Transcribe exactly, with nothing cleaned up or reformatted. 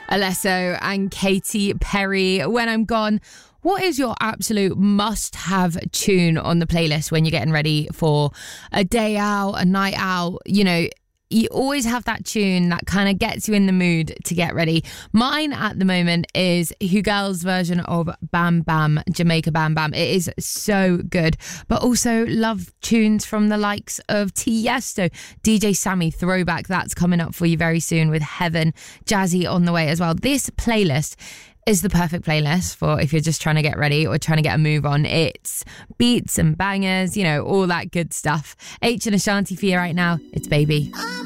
Alesso and Katy Perry, When I'm Gone. What is your absolute must-have tune on the playlist when you're getting ready for a day out, a night out? You know, you always have that tune that kind of gets you in the mood to get ready. Mine at the moment is Hugel's version of Bam Bam, Jamaica Bam Bam. It is so good. But also love tunes from the likes of Tiesto, D J Sammy, Throwback. That's coming up for you very soon with Heaven, Jazzy on the way as well. This playlist is the perfect playlist for if you're just trying to get ready or trying to get a move on. It's beats and bangers, you know, all that good stuff. H and Ashanti for you right now. It's Baby.